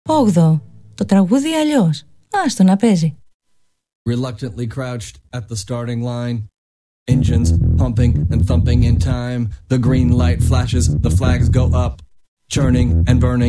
8. Το τραγούδι αλλιώς. Άστο να παίζει. Reluctantly crouched at the starting line. Engines pumping and thumping in time. The green light flashes, the flags go up. Churning and burning.